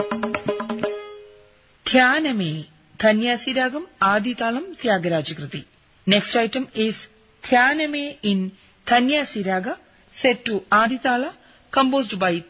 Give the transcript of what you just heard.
ധ്യാനമേ, ധന്യാസി Ragam, ആദിതാളം, ത്യാഗരാജകൃതി. Next item is Dhyaname in Dhanyasi Raga, set to Aditala, composed by